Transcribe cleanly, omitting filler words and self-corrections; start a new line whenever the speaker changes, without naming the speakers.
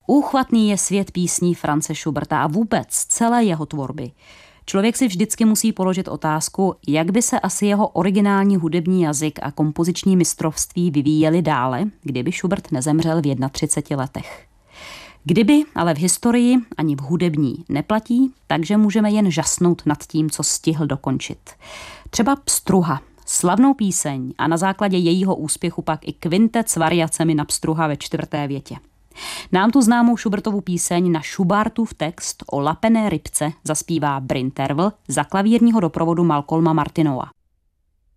Úchvatný je svět písní Franze Schuberta a vůbec celé jeho tvorby. Člověk si vždycky musí položit otázku, jak by se asi jeho originální hudební jazyk a kompoziční mistrovství vyvíjely dále, kdyby Schubert nezemřel v 31 letech. Kdyby, ale v historii ani v hudební neplatí, takže můžeme jen žasnout nad tím, co stihl dokončit. Třeba Pstruha, slavnou píseň a na základě jejího úspěchu pak i kvintet s variacemi na pstruha ve 4. větě. Nám tu známou Schubertovu píseň na Schubertův text o lapené rybce zaspívá Bryn Tervel za klavírního doprovodu Malcolma Martinova.